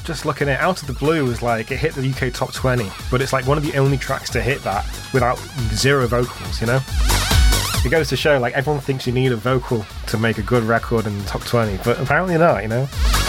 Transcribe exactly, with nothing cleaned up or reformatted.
just looking at it, Out of the Blue was like, it hit the U K top twenty, but it's like one of the only tracks to hit that without zero vocals, you know? It goes to show, like, everyone thinks you need a vocal to make a good record in the top twenty, but apparently not, you know?